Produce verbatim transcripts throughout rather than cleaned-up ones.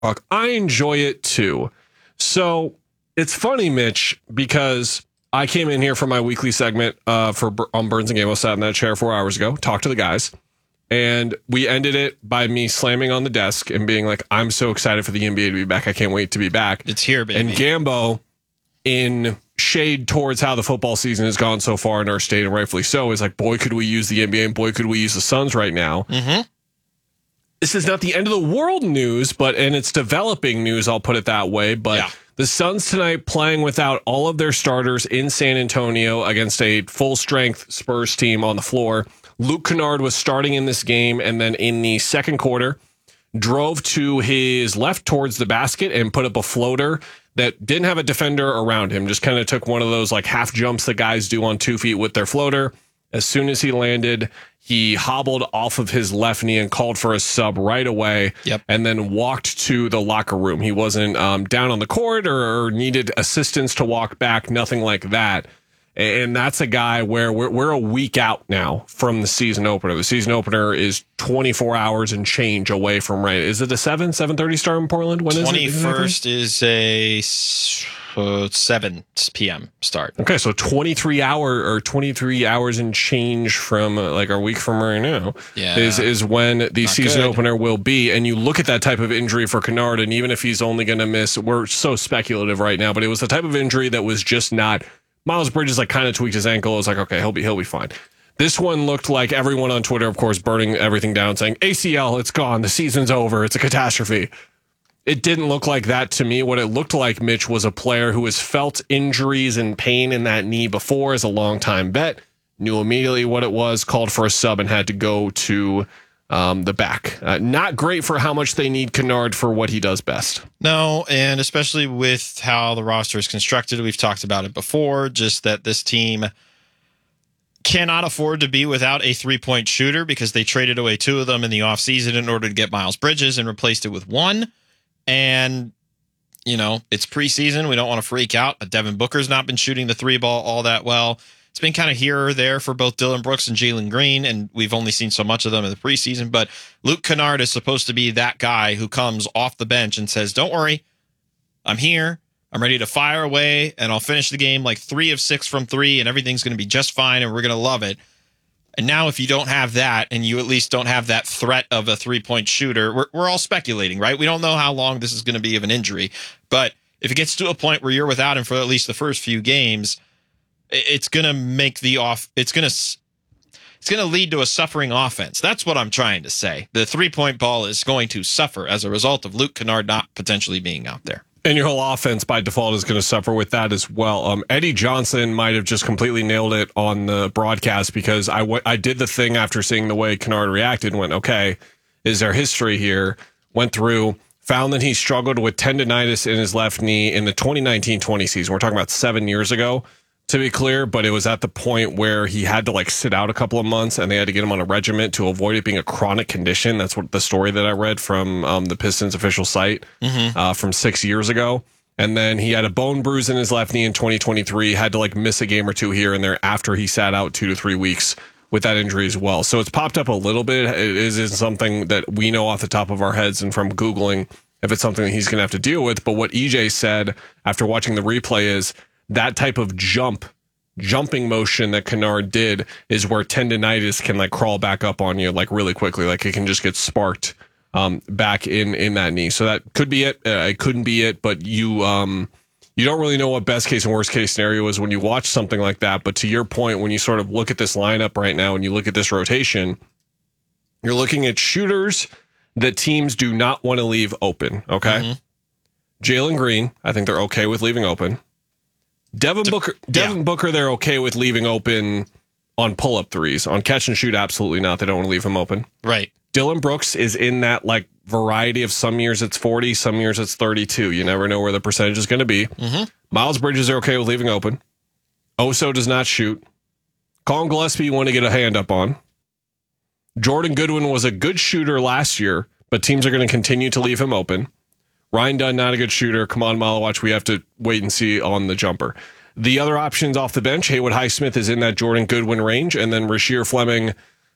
Fuck, I enjoy it too. So it's funny, Mitch, because I came in here for my weekly segment uh, for on Burns and Gamo, sat in that chair four hours ago, talked to the guys, and we ended it by me slamming on the desk and being like, I'm so excited for the N B A to be back. I can't wait to be back. It's here, baby. And Gambo, in shade towards how the football season has gone so far in our state, and rightfully so, is like, boy, could we use the N B A and boy, could we use the Suns right now. Mm-hmm. This is not the end of the world news, but and it's developing news, I'll put it that way. But yeah. The Suns tonight playing without all of their starters in San Antonio against a full-strength Spurs team on the floor. Luke Kennard was starting in this game, and then in the second quarter, drove to his left towards the basket and put up a floater that didn't have a defender around him. Just kind of took one of those like half jumps that guys do on two feet with their floater. As soon as he landed, he hobbled off of his left knee and called for a sub right away. Yep. And then walked to the locker room. He wasn't um, down on the court or, or needed assistance to walk back, nothing like that. And that's a guy where we're, we're a week out now from the season opener. The season opener is twenty-four hours and change away from, right? Is it a seven, seven thirty start in Portland? When is it? twenty-first is a uh, seven p.m. start. Okay, so twenty-three hour or twenty-three hours and change from uh, like a week from right now yeah. is is when the Not season good. opener will be. And you look at that type of injury for Kennard, and even if he's only going to miss, we're so speculative right now, but it was the type of injury that was just not. Miles Bridges like kind of tweaked his ankle. It was like, okay, he'll be he'll be fine. This one looked like everyone on Twitter, of course, burning everything down, saying A C L, it's gone, the season's over, it's a catastrophe. It didn't look like that to me. What it looked like, Mitch, was a player who has felt injuries and pain in that knee before as a longtime vet, knew immediately what it was, called for a sub, and had to go to um, the back. Uh, not great for how much they need Kennard for what he does best. No, and especially with how the roster is constructed, we've talked about it before, just that this team cannot afford to be without a three-point shooter because they traded away two of them in the offseason in order to get Miles Bridges and replaced it with one. And, you know, it's preseason. We don't want to freak out, but Devin Booker's not been shooting the three ball all that well. It's been kind of here or there for both Dillon Brooks and Jalen Green, and we've only seen so much of them in the preseason. But Luke Kennard is supposed to be that guy who comes off the bench and says, don't worry, I'm here. I'm ready to fire away, and I'll finish the game like three of six from three, and everything's going to be just fine, and we're going to love it. And now if you don't have that, and you at least don't have that threat of a three-point shooter, we're, we're all speculating, right? We don't know how long this is going to be of an injury. But if it gets to a point where you're without him for at least the first few games, it's going to make the off. It's going to it's going to lead to a suffering offense. That's what I'm trying to say. The three-point ball is going to suffer as a result of Luke Kennard not potentially being out there. And your whole offense by default is going to suffer with that as well. Um, Eddie Johnson might have just completely nailed it on the broadcast because I, w- I did the thing after seeing the way Kennard reacted and went, okay, is there history here? Went through, found that he struggled with tendonitis in his left knee in the twenty nineteen twenty season. We're talking about seven years ago, to be clear, but it was at the point where he had to like sit out a couple of months and they had to get him on a regimen to avoid it being a chronic condition. That's what the story that I read from um, the Pistons official site mm-hmm. uh, from six years ago. And then he had a bone bruise in his left knee in twenty twenty-three, had to like miss a game or two here and there after he sat out two to three weeks with that injury as well. So it's popped up a little bit. It isn't something that we know off the top of our heads and from Googling if it's something that he's going to have to deal with. But what E J said after watching the replay is, that type of jump, jumping motion that Kennard did is where tendonitis can like crawl back up on you like really quickly. Like it can just get sparked um, back in, in that knee. So that could be it. Uh, it couldn't be it, but you um, you don't really know what best case and worst case scenario is when you watch something like that. But to your point, when you sort of look at this lineup right now and you look at this rotation, you're looking at shooters that teams do not want to leave open. Okay. Mm-hmm. Jalen Green, I think they're okay with leaving open. Devin Booker, Devin yeah. Booker, they're okay with leaving open on pull-up threes. On catch and shoot, absolutely not. They don't want to leave him open. Right. Dillon Brooks is in that like variety of some years it's forty, some years it's thirty-two. You never know where the percentage is going to be. Mm-hmm. Miles Bridges are okay with leaving open. Oso does not shoot. Colin Gillespie you want to get a hand up on. Jordan Goodwin was a good shooter last year, but teams are going to continue to leave him open. Ryan Dunn, not a good shooter. Come on, Malawatch, we have to wait and see on the jumper. The other options off the bench, Haywood Highsmith is in that Jordan Goodwin range, and then Rasheer Fleming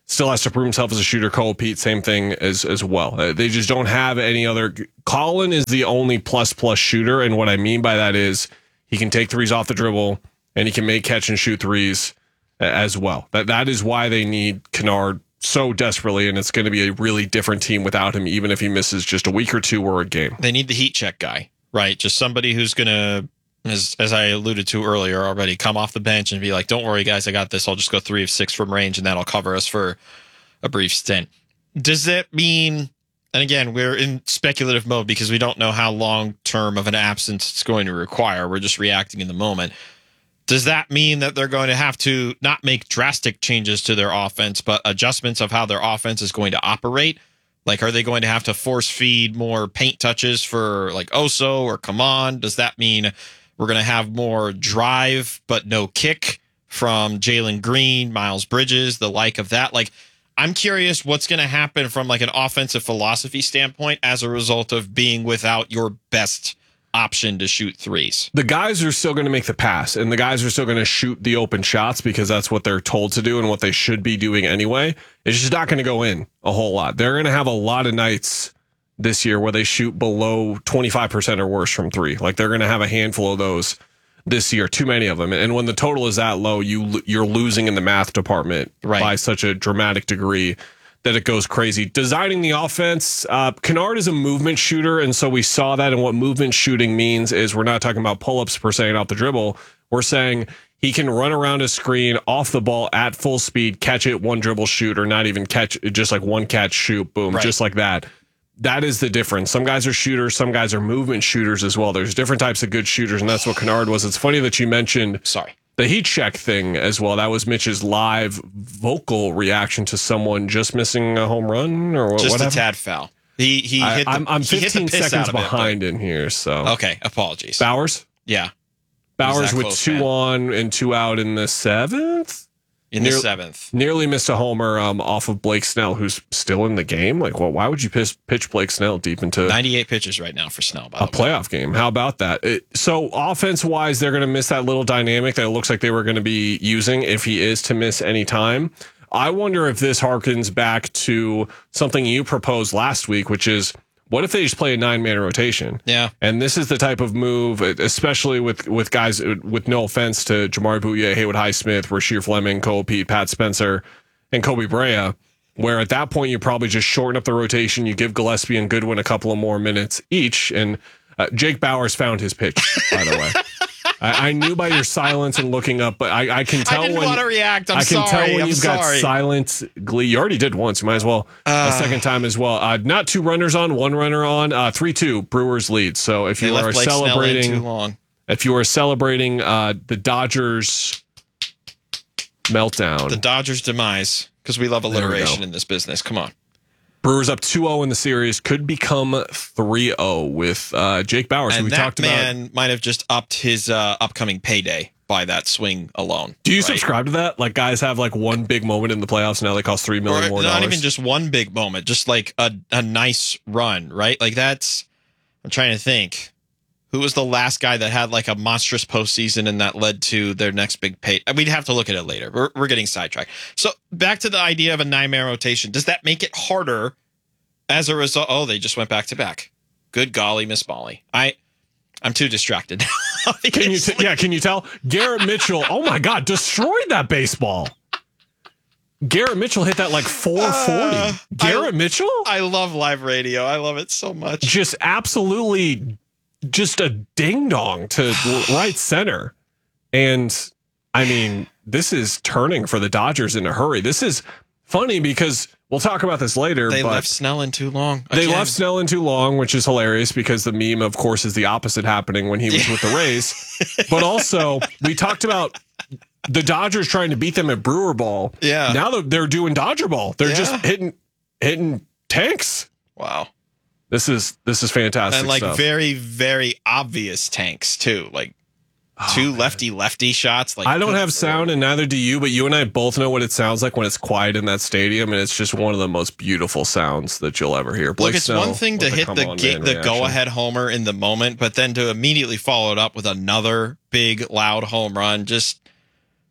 still has to prove himself as a shooter. Cole Pete, same thing as as well. Uh, they just don't have any other. Colin is the only plus plus shooter, and what I mean by that is he can take threes off the dribble and he can make catch and shoot threes as well. That that is why they need Kennard so desperately, and it's going to be a really different team without him, even if he misses just a week or two or a game. They need the heat check guy, right? Just somebody who's going to, as as I alluded to earlier already, come off the bench and be like, don't worry, guys, I got this. I'll just go three of six from range, and that'll cover us for a brief stint. Does that mean, and again, we're in speculative mode because we don't know how long-term of an absence it's going to require. We're just reacting in the moment. Does that mean that they're going to have to not make drastic changes to their offense, but adjustments of how their offense is going to operate? Like, are they going to have to force feed more paint touches for like Oso or Kaman? Does that mean we're going to have more drive but no kick from Jalen Green, Miles Bridges, the like of that? Like, I'm curious what's going to happen from like an offensive philosophy standpoint as a result of being without your best option to shoot threes. The guys are still going to make the pass, and the guys are still going to shoot the open shots because that's what they're told to do and what they should be doing anyway. It's just not going to go in a whole lot. They're going to have a lot of nights this year where they shoot below twenty-five percent or worse from three. Like, they're going to have a handful of those this year, too many of them. And when the total is that low, you you're losing in the math department right. by such a dramatic degree that it goes crazy. Designing the offense, uh, Kennard is a movement shooter, and so we saw that. And what movement shooting means is we're not talking about pull-ups per se and off the dribble. We're saying he can run around a screen off the ball at full speed, catch it, one dribble shoot, or not even catch, just like one catch shoot, boom, right. just like that. That is the difference. Some guys are shooters, some guys are movement shooters as well. There's different types of good shooters, and that's what Kennard was. It's funny that you mentioned sorry the heat check thing as well. That was Mitch's live vocal reaction to someone just missing a home run or just whatever. a tad foul. He he I, hit. The, I'm, I'm he hit fifteen the piss seconds out of behind it, in here. So okay, apologies. Bowers, yeah, Bowers that with close, two man. on and two out in the seventh. In Near- the seventh, nearly missed a homer um, off of Blake Snell, who's still in the game. Like, well, why would you pitch, pitch Blake Snell deep into ninety-eight pitches right now for Snell? By a the way. playoff game? How about that? It, so offense wise, they're going to miss that little dynamic that it looks like they were going to be using if he is to miss any time. I wonder if this harkens back to something you proposed last week, which is, what if they just play a nine-man rotation? Yeah. And this is the type of move, especially with, with guys, with no offense to Jamari Bouye, Haywood Highsmith, Rasheer Fleming, Cole Pete, Pat Spencer, and Kobe Brea, where at that point you probably just shorten up the rotation. You give Gillespie and Goodwin a couple of more minutes each. And uh, Jake Bowers found his pitch, by the way. I, I knew by your silence and looking up, but I, I can tell I didn't when want to react. I'm I can sorry. tell when I'm you've sorry. got silent glee. You already did once. You might as well Uh, a second time as well. Uh, not two runners on, one runner on. Uh, three two Brewers lead. So if They you left are Blake Snell in celebrating, too long. if you are celebrating uh, the Dodgers meltdown, The Dodgers' demise, because we love There we alliteration go. in this business. Come on. Brewers up two oh in the series, could become three oh with uh, Jake Bowers, who And we that talked about. man might have just upped his uh, upcoming payday by that swing alone. Do you right? subscribe to that? Like, guys have like one big moment in the playoffs, now they cost three million Or more not dollars. even just one big moment, just like a, a nice run, right? Like that's, I'm trying to think. Who was the last guy that had like a monstrous postseason and that led to their next big pay? We'd have to look at it later. We're, we're getting sidetracked. So back to the idea of a nine-man rotation. Does that make it harder as a result? Oh, they just went back to back. Good golly, Miss Molly. I, I'm too distracted. Can you? T- yeah, can you tell? Garrett Mitchell. Oh my God, destroyed that baseball. Garrett Mitchell hit that like four forty. Uh, Garrett I- Mitchell, I love live radio. I love it so much. just absolutely, just a ding dong to right center. And I mean, this is turning for the Dodgers in a hurry. This is funny because we'll talk about this later. They but left Snell in too long. They Again. left Snell in too long, which is hilarious because the meme, of course, is the opposite happening when he was with the Rays. But also, we talked about the Dodgers trying to beat them at Brewer Ball. Yeah. Now that they're doing Dodger Ball, they're Yeah. just hitting hitting tanks. Wow. This is this is fantastic And like stuff. very, very obvious tanks too. Like two lefty lefty shots. Like I don't good have sound, and neither do you, but you and I both know what it sounds like when it's quiet in that stadium, and it's just one of the most beautiful sounds that you'll ever hear. Blake Look, it's Snell one thing to with hit come the on, ga- man the reaction. go ahead homer in the moment, but then to immediately follow it up with another big loud home run. Just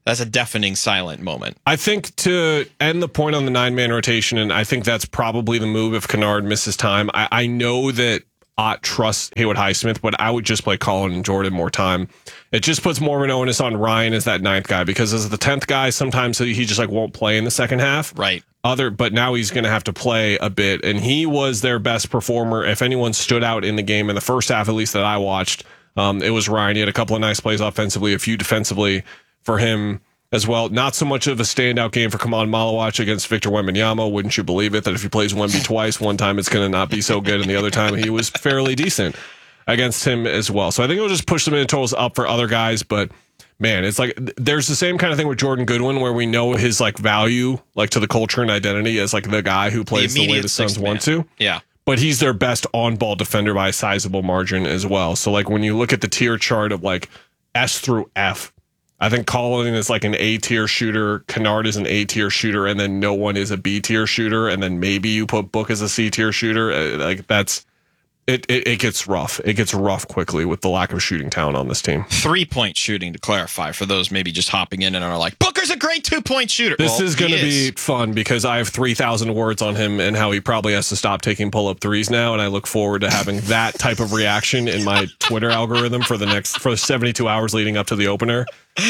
That's a deafening silent moment. I think to end the point on the nine-man rotation, and I think that's probably the move if Kennard misses time. I, I know that Ott trusts Haywood Highsmith, but I would just play Colin and Jordan more time. It just puts more of an onus on Ryan as that ninth guy, because as the tenth guy, sometimes he just like won't play in the second half. Right. Other, but now he's going to have to play a bit, and he was their best performer. If anyone stood out in the game in the first half, at least that I watched, um, it was Ryan. He had a couple of nice plays offensively, a few defensively for him as well. Not so much of a standout game for Kaman Malawach against Victor Wembanyama. Wouldn't you believe it that if he plays Wemby twice, one time it's going to not be so good, and the other time he was fairly decent against him as well. So I think it'll just push the minute totals up for other guys, but man, it's like there's the same kind of thing with Jordan Goodwin where we know his like value like to the culture and identity as like the guy who plays the, the way the Suns want to. Yeah. But he's their best on-ball defender by a sizable margin as well. So like when you look at the tier chart of like S through F, I think Colin is like an A-tier shooter, Kennard is an A-tier shooter, and then no one is a B-tier shooter, and then maybe you put Book as a C-tier shooter. Uh, like that's It, it it gets rough. It gets rough quickly with the lack of shooting talent on this team. Three-point shooting, to clarify, for those maybe just hopping in and are like, Booker's a great two-point shooter. This well, is going to be fun because I have three thousand words on him and how he probably has to stop taking pull-up threes now, and I look forward to having that type of reaction in my Twitter algorithm for the next for seventy-two hours leading up to the opener.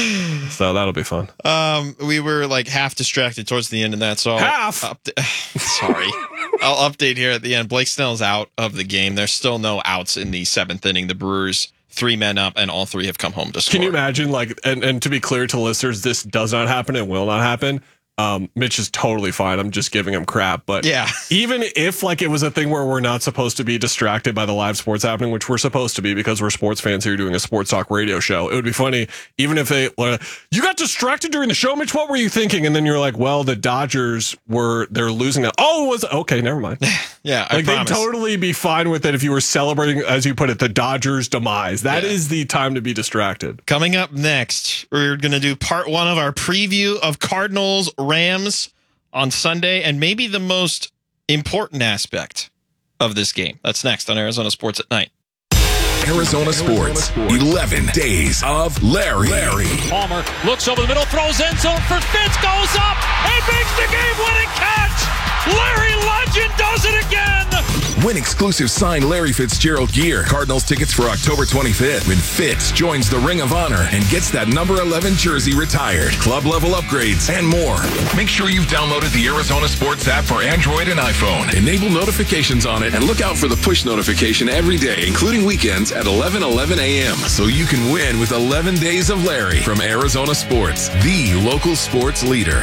So that'll be fun. Um, we were like half distracted towards the end of that, so half. I'll upda- Sorry, I'll update here at the end. Blake Snell's out of the game. There's still no outs in the seventh inning. The Brewers three men up, and all three have come home to score. Can you imagine? Like, and and to be clear to listeners, this does not happen and will not happen. Um, Mitch is totally fine. I'm just giving him crap. But yeah, even if like it was a thing where we're not supposed to be distracted by the live sports happening, which we're supposed to be because we're sports fans here doing a sports talk radio show, it would be funny. Even if they, uh, you got distracted during the show, Mitch, what were you thinking? And then you're like, well, the Dodgers were, they're losing now. Oh, it was okay. Never mind. Yeah. I like promise. They'd totally be fine with it if you were celebrating, as you put it, the Dodgers' demise. That yeah. is the time to be distracted. Coming up next, we're going to do part one of our preview of Cardinals Rams on Sunday, and maybe the most important aspect of this game. That's next on Arizona Sports at Night. Arizona Sports, eleven days of Larry. Larry. Palmer looks over the middle, throws end zone for Fitz, goes up, and makes the game-winning catch. Larry Legend does it again. Win exclusive signed Larry Fitzgerald gear. Cardinals tickets for October twenty-fifth when Fitz joins the Ring of Honor and gets that number eleven jersey retired. Club level upgrades and more. Make sure you've downloaded the Arizona Sports app for Android and iPhone. Enable notifications on it and look out for the push notification every day, including weekends at eleven eleven a.m. so you can win with eleven days of Larry from Arizona Sports, the local sports leader.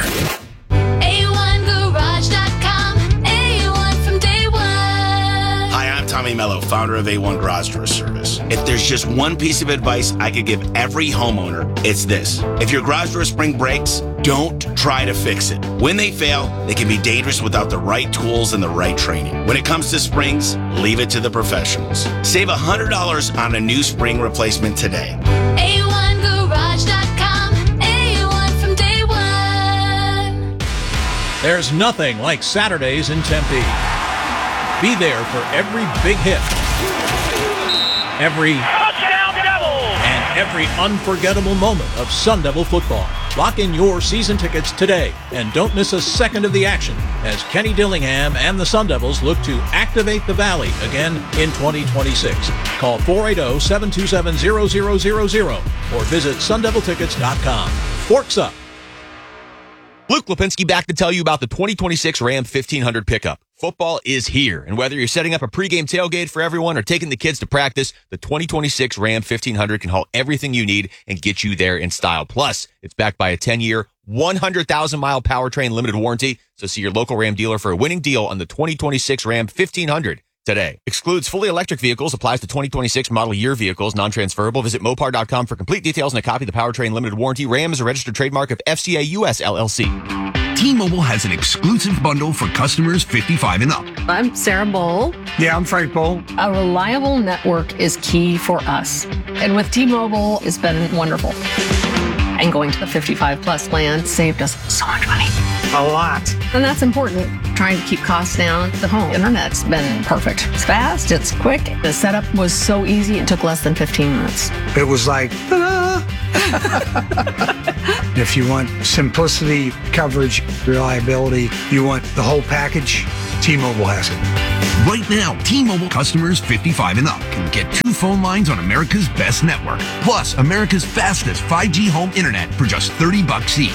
A one garage dot com, A one from day one. Hi, I'm Tommy Mello, founder of A one Garage Door Service. If there's just one piece of advice I could give every homeowner, it's this. If your garage door spring breaks, don't try to fix it. When they fail, they can be dangerous without the right tools and the right training. When it comes to springs, leave it to the professionals. Save one hundred dollars on a new spring replacement today. A one garage dot com, A one from day one. There's nothing like Saturdays in Tempe. Be there for every big hit, every Touchdown Devils! and every unforgettable moment of Sun Devil football. Lock in your season tickets today and don't miss a second of the action as Kenny Dillingham and the Sun Devils look to activate the Valley again in twenty twenty-six. Call four eight zero, seven two seven, zero zero zero zero or visit sun devil tickets dot com. Forks up. Luke Lipinski back to tell you about the twenty twenty-six Ram fifteen hundred pickup. Football is here, and whether you're setting up a pregame tailgate for everyone or taking the kids to practice, the twenty twenty-six Ram fifteen hundred can haul everything you need and get you there in style. Plus, it's backed by a ten-year, one hundred thousand mile powertrain limited warranty, so see your local Ram dealer for a winning deal on the twenty twenty-six Ram fifteen hundred today. Excludes fully electric vehicles, applies to twenty twenty-six model year vehicles, non-transferable. Visit Mopar dot com for complete details and a copy of the powertrain limited warranty. Ram is a registered trademark of F C A U S L L C. T-Mobile has an exclusive bundle for customers fifty-five and up. I'm Sarah Bowl. Yeah, I'm Frank Bowl. A reliable network is key for us. And with T-Mobile, it's been wonderful. And going to the fifty-five plus plan saved us so much money. A lot. And that's important. Trying to keep costs down. The home internet's been perfect. It's fast, it's quick. The setup was so easy, it took less than fifteen minutes. It was like, ta-da! If you want simplicity, coverage, reliability, you want the whole package, T-Mobile has it. Right now, T-Mobile customers fifty-five and up can get two phone lines on America's best network, plus America's fastest five G home internet for just thirty bucks each.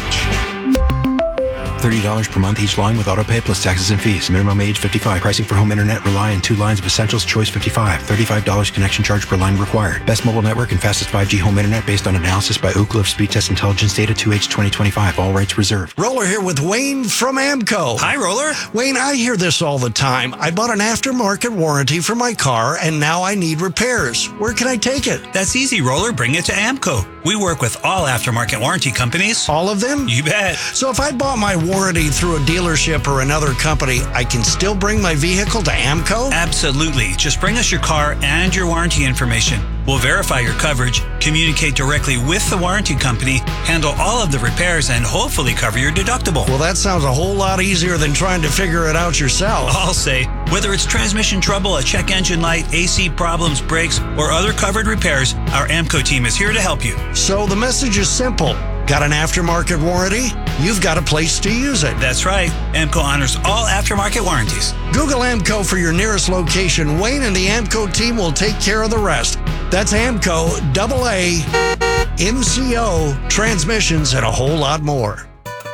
thirty dollars per month each line with autopay plus taxes and fees. Minimum age fifty-five. Pricing for home internet rely on two lines of Essentials Choice fifty-five. thirty-five dollars connection charge per line required. Best mobile network and fastest five G home internet based on analysis by Ookla of Speed Test Intelligence Data two H twenty twenty-five. All rights reserved. Roller here with Wayne from AMCO. Hi, Roller. Wayne, I hear this all the time. I bought an aftermarket warranty for my car, and now I need repairs. Where can I take it? That's easy, Roller. Bring it to AMCO. We work with all aftermarket warranty companies. All of them? You bet. So if I bought my warranty through a dealership or another company, I can still bring my vehicle to AMCO? Absolutely. Just bring us your car and your warranty information. We'll verify your coverage, communicate directly with the warranty company, handle all of the repairs, and hopefully cover your deductible. Well, that sounds a whole lot easier than trying to figure it out yourself. I'll say, whether it's transmission trouble, a check engine light, A C problems, brakes, or other covered repairs, our AMCO team is here to help you. So the message is simple. Got an aftermarket warranty? You've got a place to use it. That's right. AMCO honors all aftermarket warranties. Google AMCO for your nearest location. Wayne and the AMCO team will take care of the rest. That's AMCO, double A, M C O, transmissions, and a whole lot more.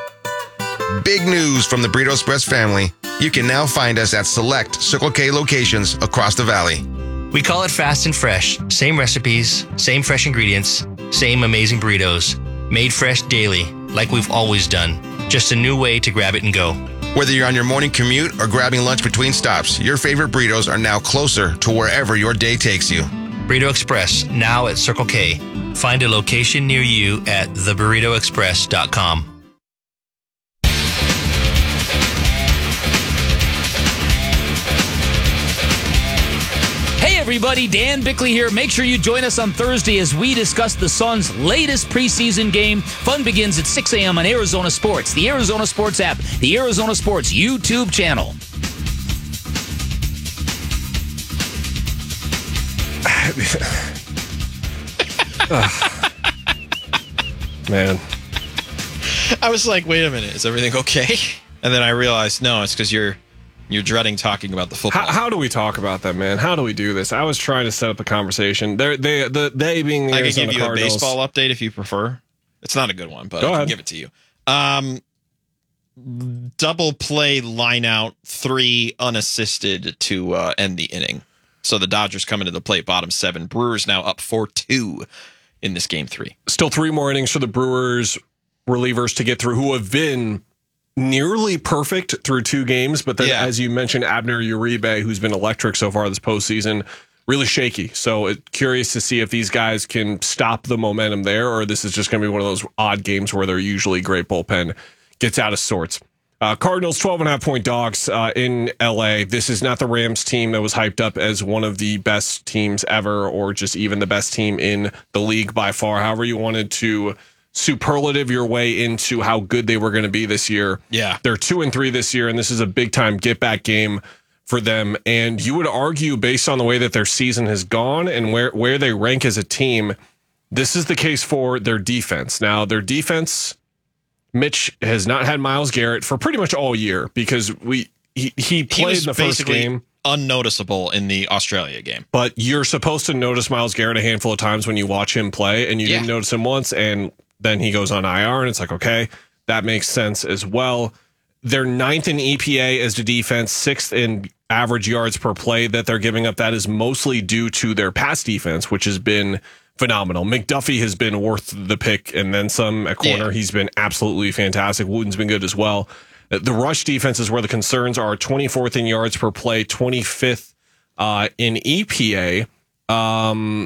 Big news from the Burrito Express family. You can now find us at select Circle K locations across the valley. We call it fast and fresh. Same recipes, same fresh ingredients, same amazing burritos. Made fresh daily, like we've always done. Just a new way to grab it and go. Whether you're on your morning commute or grabbing lunch between stops, your favorite burritos are now closer to wherever your day takes you. Burrito Express, now at Circle K. Find a location near you at the burrito express dot com. Hey everybody, Dan Bickley here. Make sure you join us on Thursday as we discuss the Suns' latest preseason game. Fun begins at six a.m. on Arizona Sports, the Arizona Sports app, the Arizona Sports YouTube channel. Man. I was like, wait a minute, is everything okay? And then I realized, no, it's because you're you're dreading talking about the football. How, how do we talk about that, man? How do we do this? I was trying to set up a conversation. They're, they, the, they being the I can Arizona give you Cardinals. a baseball update if you prefer. It's not a good one, but Go I can ahead. give it to you. Um, double play line out, three unassisted to uh, end the inning. So the Dodgers come into the plate, bottom seven. Brewers now up four two in this game three. Still three more innings for the Brewers relievers to get through, who have been nearly perfect through two games. But then, Yeah. as you mentioned, Abner Uribe, who's been electric so far this postseason, really shaky. So it, curious to see if these guys can stop the momentum there, or this is just going to be one of those odd games where their usually great bullpen gets out of sorts. Uh, Cardinals, twelve and a half point dogs uh, in L A. This is not the Rams team that was hyped up as one of the best teams ever, or just even the best team in the league by far. However you wanted to superlative your way into how good they were going to be this year. Yeah. They're two and three this year, and this is a big time get back game for them. And you would argue, based on the way that their season has gone and where, where they rank as a team, this is the case for their defense. Now, their defense, Mitch has not had Myles Garrett for pretty much all year because we he, he played He was in the first basically game. unnoticeable in the Australia game. But you're supposed to notice Myles Garrett a handful of times when you watch him play, and you Yeah. didn't notice him once, and then he goes on I R, and it's like, okay, that makes sense as well. They're ninth in E P A as the defense, sixth in average yards per play that they're giving up. That is mostly due to their pass defense, which has been phenomenal. McDuffie has been worth the pick, and then some at corner. Yeah. He's been absolutely fantastic. Wooden's been good as well. The rush defense is where the concerns are. twenty-fourth in yards per play, twenty-fifth uh, in E P A. Um,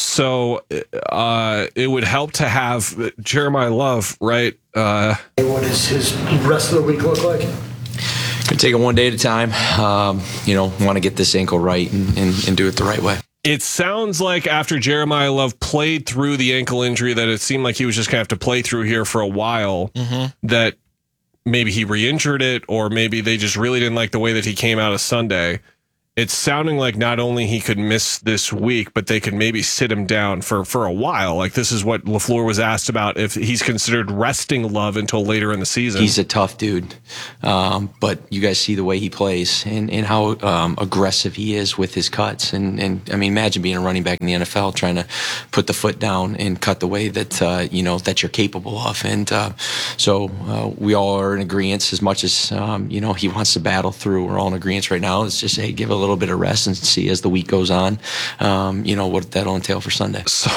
so uh, it would help to have Jeremiah Love, right? Uh, What does his rest of the week look like? Gonna take it one day at a time. Um, you know, want to get this ankle right and, and, and do it the right way. It sounds like after Jeremiah Love played through the ankle injury that it seemed like he was just going to have to play through here for a while, Mm-hmm. that maybe he re-injured it, or maybe they just really didn't like the way that he came out of Sunday. it's sounding like not only he could miss this week, but they could maybe sit him down for, for a while. Like, this is what LaFleur was asked about, if he's considered resting Love until later in the season. He's a tough dude, um, but you guys see the way he plays and, and how um, aggressive he is with his cuts. And, and I mean, imagine being a running back in the N F L trying to put the foot down and cut the way that, uh, you know, that you're capable of. And uh, so uh, we all are in agreement, as much as, um, you know, he wants to battle through. We're all in agreement right now. It's just, hey, give a little bit of rest and see as the week goes on, um, you know, what that'll entail for Sunday. So,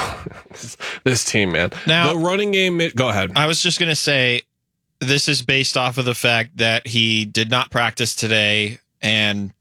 this team, man. Now, the running game, go ahead. I was just going to say, this is based off of the fact that he did not practice today. And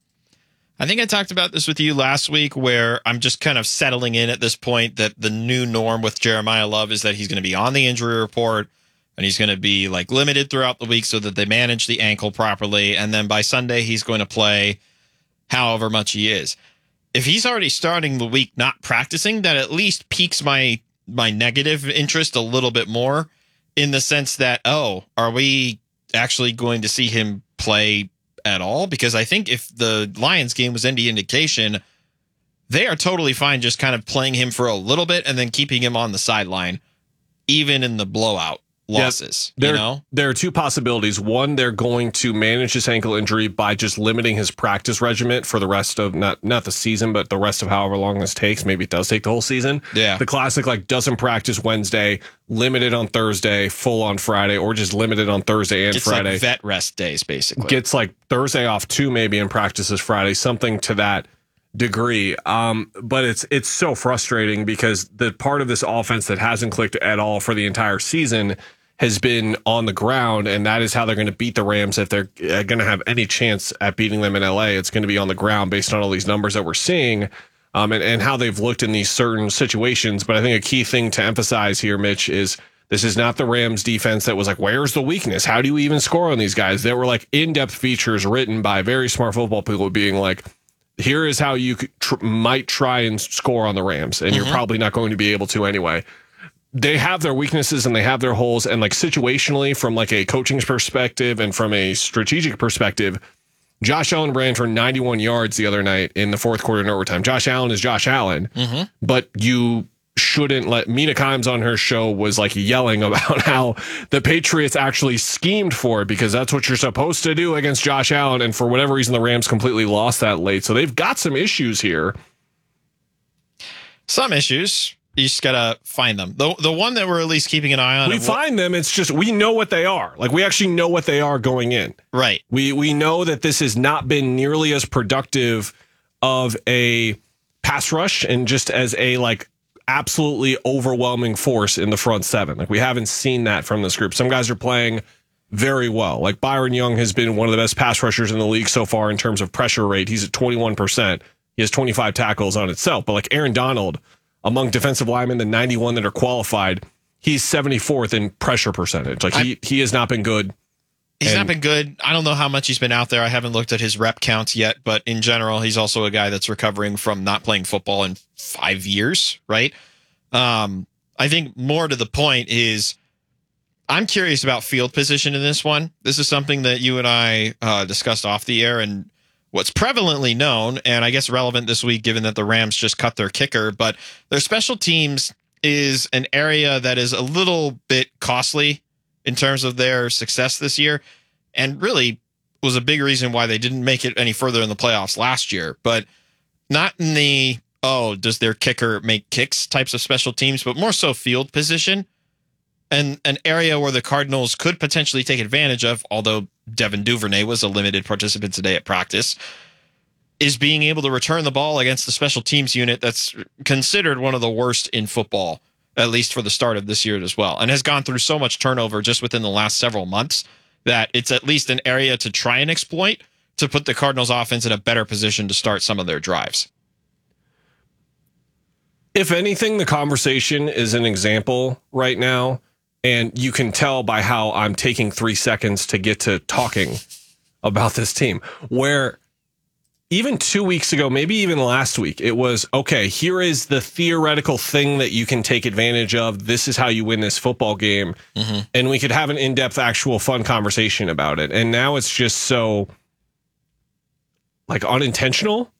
I think I talked about this with you last week, where I'm just kind of settling in at this point that the new norm with Jeremiah Love is that he's going to be on the injury report and he's going to be like limited throughout the week so that they manage the ankle properly. And then by Sunday, he's going to play however much he is. If he's already starting the week not practicing, that at least piques my my negative interest a little bit more, in the sense that, oh, are we actually going to see him play at all? Because I think if the Lions game was any indication, they are totally fine just kind of playing him for a little bit and then keeping him on the sideline, even in the blowout losses. There, you know, there are two possibilities. One, they're going to manage his ankle injury by just limiting his practice regimen for the rest of not not the season, but the rest of however long this takes. Maybe it does take the whole season. Yeah, the classic, like, doesn't practice Wednesday, limited on Thursday, full on Friday, or just limited on Thursday and it's Friday. Like vet rest days, basically. Gets like Thursday off too, maybe, and practices Friday, something to that degree. Um, but it's it's so frustrating because the part of this offense that hasn't clicked at all for the entire season has been on the ground, and that is how they're going to beat the Rams. If they're going to have any chance at beating them in L A, it's going to be on the ground based on all these numbers that we're seeing, um, and, and how they've looked in these certain situations. But I think a key thing to emphasize here, Mitch, is this is not the Rams defense that was like, where's the weakness? How do you even score on these guys? There were like in-depth features written by very smart football people being like, here is how you could tr- might try and score on the Rams, and mm-hmm. you're probably not going to be able to anyway. They have their weaknesses and they have their holes, and like situationally, from like a coaching perspective and from a strategic perspective, Josh Allen ran for ninety-one yards the other night in the fourth quarter in overtime. Josh Allen is Josh Allen, mm-hmm. but you shouldn't let Mina Kimes on her show was like yelling about how the Patriots actually schemed for it, because that's what you're supposed to do against Josh Allen. And for whatever reason, the Rams completely lost that late. So they've got some issues here. Some issues. You just gotta find them. The the one that we're at least keeping an eye on. We find them. It's just we know what they are. Like, we actually know what they are going in. Right. We we know that this has not been nearly as productive of a pass rush and just as a like absolutely overwhelming force in the front seven. Like, we haven't seen that from this group. Some guys are playing very well. Like, Byron Young has been one of the best pass rushers in the league so far in terms of pressure rate. He's at twenty-one percent. He has twenty-five tackles on itself. But like Aaron Donald, among defensive linemen, the ninety-one that are qualified, he's seventy-fourth in pressure percentage. Like, he, he has not been good. He's and, not been good. I don't know how much he's been out there. I haven't looked at his rep counts yet, but in general, he's also a guy that's recovering from not playing football in five years, right? Um, I think more to the point is I'm curious about field position in this one. This is something that you and I uh, discussed off the air, and what's prevalently known, and I guess relevant this week, given that the Rams just cut their kicker, but their special teams is an area that is a little bit costly in terms of their success this year, and really was a big reason why they didn't make it any further in the playoffs last year. But not in the, oh, does their kicker make kicks types of special teams, but more so field position, and an area where the Cardinals could potentially take advantage of, although Devin Duvernay was a limited participant today at practice, is being able to return the ball against the special teams unit that's considered one of the worst in football, at least for the start of this year as well, and has gone through so much turnover just within the last several months that it's at least an area to try and exploit to put the Cardinals offense in a better position to start some of their drives. If anything, the conversation is an example right now, and you can tell by how I'm taking three seconds to get to talking about this team, where even two weeks ago, maybe even last week, it was, okay, here is the theoretical thing that you can take advantage of. This is how you win this football game. Mm-hmm. And we could have an in-depth, actual fun conversation about it. And now it's just so like unintentional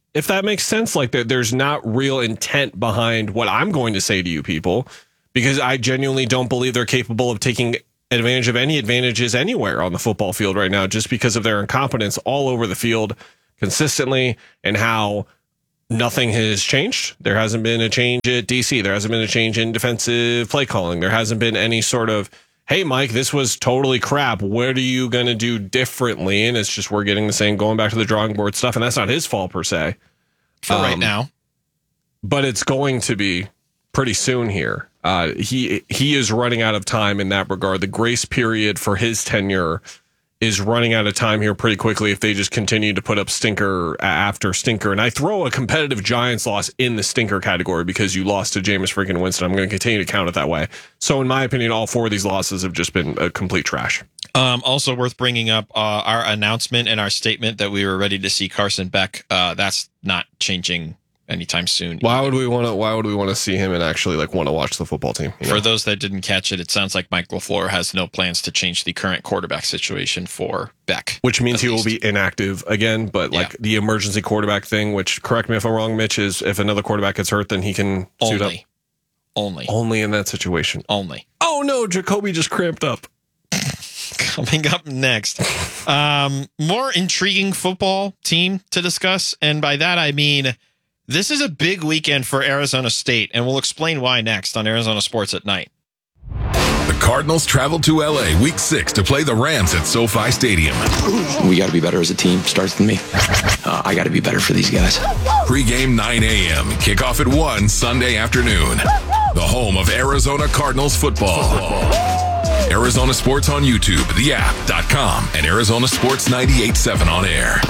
if that makes sense. Like there, there's not real intent behind what I'm going to say to you people, because I genuinely don't believe they're capable of taking advantage of any advantages anywhere on the football field right now, just because of their incompetence all over the field consistently, and how nothing has changed. There hasn't been a change at D C. There hasn't been a change in defensive play calling. There hasn't been any sort of, hey, Mike, this was totally crap. What are you going to do differently? And it's just we're getting the same going back to the drawing board stuff, and that's not his fault per se. For um, right now. But it's going to be pretty soon here. Uh, he he is running out of time in that regard. The grace period for his tenure is running out of time here pretty quickly if they just continue to put up stinker after stinker. And I throw a competitive Giants loss in the stinker category because you lost to Jameis freaking Winston. I'm going to continue to count it that way. So in my opinion, all four of these losses have just been a complete trash. Um, also worth bringing up uh, our announcement and our statement that we were ready to see Carson Beck. Uh, that's not changing anytime soon. Why would we want to? Why would we want to see him and actually like want to watch the football team? For know? Those that didn't catch it, it sounds like Mike LaFleur has no plans to change the current quarterback situation for Beck, which means he least. will be inactive again. But like yeah. the emergency quarterback thing, which, correct me if I'm wrong, Mitch, is if another quarterback gets hurt, then he can only, suit up. Only, only in that situation. Only. Oh no, Jacoby just cramped up. Coming up next, um, more intriguing football team to discuss, and by that I mean, this is a big weekend for Arizona State, and we'll explain why next on Arizona Sports at Night. The Cardinals travel to L A week six to play the Rams at SoFi Stadium. We got to be better as a team. Starts with me. Uh, I got to be better for these guys. Pre-game nine a.m. Kickoff at one Sunday afternoon. The home of Arizona Cardinals football. football. Arizona Sports on YouTube, the app dot com, and Arizona Sports ninety-eight point seven on air.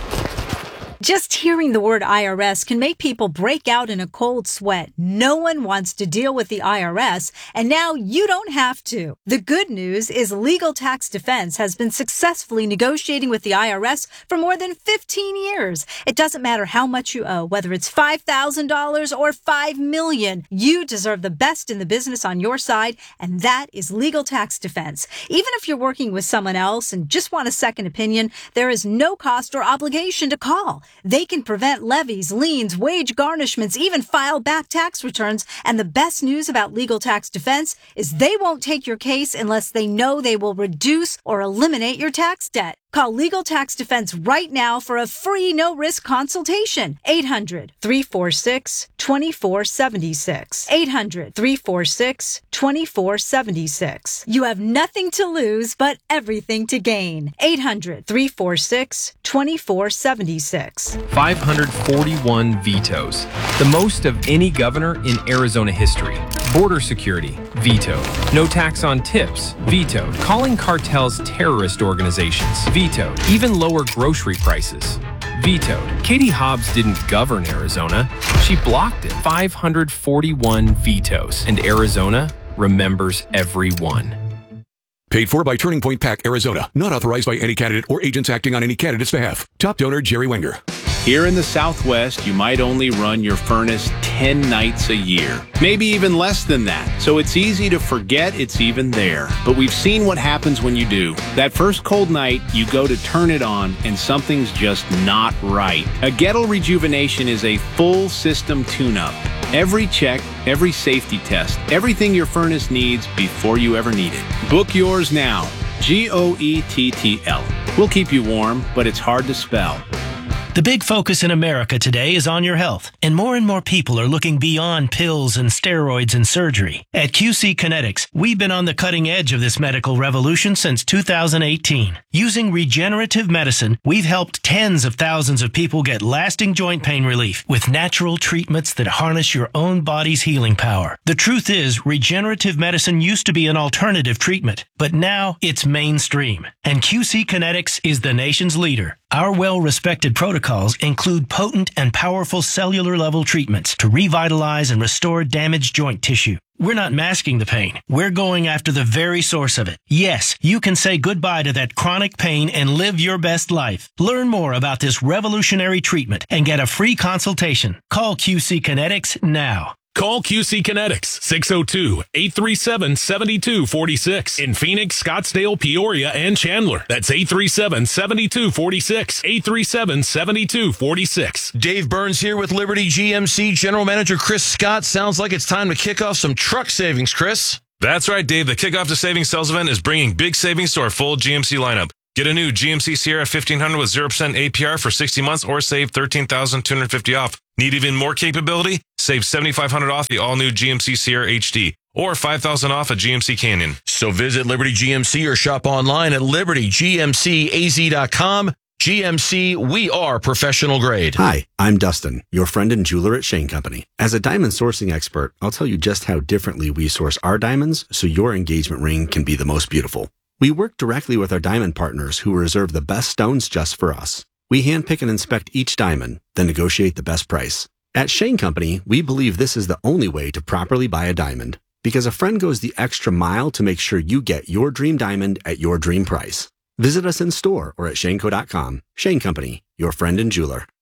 Just hearing the word I R S can make people break out in a cold sweat. No one wants to deal with the I R S, and now you don't have to. The good news is Legal Tax Defense has been successfully negotiating with the I R S for more than fifteen years. It doesn't matter how much you owe, whether it's five thousand dollars or five million dollars. You deserve the best in the business on your side, and that is Legal Tax Defense. Even if you're working with someone else and just want a second opinion, there is no cost or obligation to call. They can prevent levies, liens, wage garnishments, even file back tax returns. And the best news about Legal Tax Defense is they won't take your case unless they know they will reduce or eliminate your tax debt. Call Legal Tax Defense right now for a free no-risk consultation. eight hundred, three four six, two four seven six. eight hundred, three four six, two four seven six. You have nothing to lose, but everything to gain. eight hundred, three four six, two four seven six. five hundred forty-one vetoes, the most of any governor in Arizona history. Border security, vetoed. No tax on tips, vetoed. Calling cartels terrorist organizations, vetoed. Even lower grocery prices, vetoed. Katie Hobbs didn't govern Arizona. She blocked it. five hundred forty-one vetoes. And Arizona remembers every one. Paid for by Turning Point PAC, Arizona. Not authorized by any candidate or agents acting on any candidate's behalf. Top donor, Jerry Wenger. Here in the Southwest, you might only run your furnace ten nights a year, maybe even less than that. So it's easy to forget it's even there. But we've seen what happens when you do. That first cold night, you go to turn it on and something's just not right. A Gettle Rejuvenation is a full system tune-up. Every check, every safety test, everything your furnace needs before you ever need it. Book yours now. G O E T T L. We'll keep you warm, but it's hard to spell. The big focus in America today is on your health, and more and more people are looking beyond pills and steroids and surgery. At Q C Kinetics, we've been on the cutting edge of this medical revolution since two thousand eighteen. Using regenerative medicine, we've helped tens of thousands of people get lasting joint pain relief with natural treatments that harness your own body's healing power. The truth is, regenerative medicine used to be an alternative treatment, but now it's mainstream, and Q C Kinetics is the nation's leader. Our well-respected protocols include potent and powerful cellular-level treatments to revitalize and restore damaged joint tissue. We're not masking the pain. We're going after the very source of it. Yes, you can say goodbye to that chronic pain and live your best life. Learn more about this revolutionary treatment and get a free consultation. Call Q C Kinetics now. Call Q C Kinetics, six oh two, eight three seven, seven two four six. In Phoenix, Scottsdale, Peoria, and Chandler. That's eight three seven, seven two four six. eight three seven, seven two four six. Dave Burns here with Liberty G M C General Manager Chris Scott. Sounds like it's time to kick off some truck savings, Chris. That's right, Dave. The Kickoff to Savings sales event is bringing big savings to our full G M C lineup. Get a new G M C Sierra fifteen hundred with zero percent A P R for sixty months or save thirteen thousand two hundred fifty dollars off. Need even more capability? Save seventy-five hundred dollars off the all-new G M C Sierra H D or five thousand dollars off a G M C Canyon. So visit Liberty G M C or shop online at liberty g m c a z dot com. G M C, we are professional grade. Hi, I'm Dustin, your friend and jeweler at Shane Company. As a diamond sourcing expert, I'll tell you just how differently we source our diamonds so your engagement ring can be the most beautiful. We work directly with our diamond partners who reserve the best stones just for us. We handpick and inspect each diamond, then negotiate the best price. At Shane Company, we believe this is the only way to properly buy a diamond, because a friend goes the extra mile to make sure you get your dream diamond at your dream price. Visit us in store or at shane co dot com. Shane Company, your friend and jeweler.